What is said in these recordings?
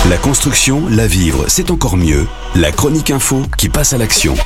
La construction, la vivre, c'est encore mieux. La chronique info qui passe à l'action.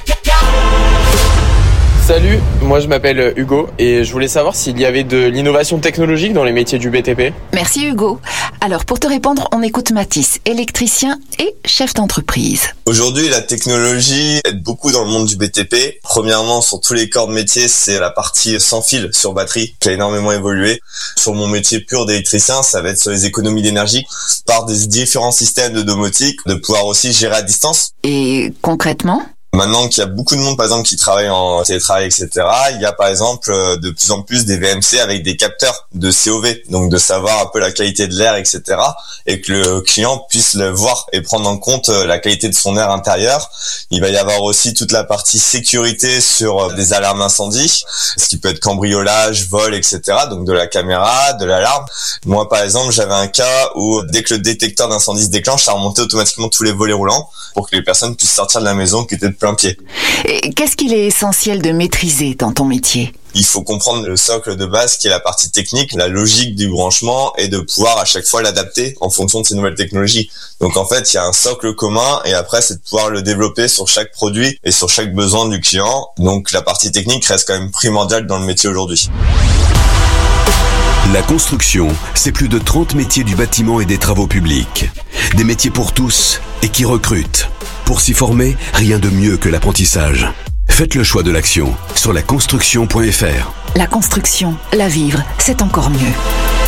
Salut, moi je m'appelle Hugo et je voulais savoir s'il y avait de l'innovation technologique dans les métiers du BTP. Merci Hugo. Alors pour te répondre, on écoute Mathis, électricien et chef d'entreprise. Aujourd'hui, la technologie aide beaucoup dans le monde du BTP. Premièrement, sur tous les corps de métier, c'est la partie sans fil sur batterie qui a énormément évolué. Sur mon métier pur d'électricien, ça va être sur les économies d'énergie par des différents systèmes de domotique, de pouvoir aussi gérer à distance. Et concrètement ? Maintenant qu'il y a beaucoup de monde, par exemple, qui travaille en télétravail, etc., il y a, par exemple, de plus en plus des VMC avec des capteurs de COV, donc de savoir un peu la qualité de l'air, etc., et que le client puisse le voir et prendre en compte la qualité de son air intérieur. Il va y avoir aussi toute la partie sécurité sur des alarmes incendie, ce qui peut être cambriolage, vol, etc., donc de la caméra, de l'alarme. Moi, par exemple, j'avais un cas où dès que le détecteur d'incendie se déclenche, ça remontait automatiquement tous les volets roulants pour que les personnes puissent sortir de la maison qui était de plein pied. Et qu'est-ce qu'il est essentiel de maîtriser dans ton métier ? Il faut comprendre le socle de base qui est la partie technique, la logique du branchement et de pouvoir à chaque fois l'adapter en fonction de ces nouvelles technologies. Donc en fait, il y a un socle commun et après c'est de pouvoir le développer sur chaque produit et sur chaque besoin du client. Donc la partie technique reste quand même primordiale dans le métier aujourd'hui. La construction, c'est plus de 30 métiers du bâtiment et des travaux publics. Des métiers pour tous et qui recrutent. Pour s'y former, rien de mieux que l'apprentissage. Faites le choix de l'action sur laconstruction.fr. La construction, la vivre, c'est encore mieux.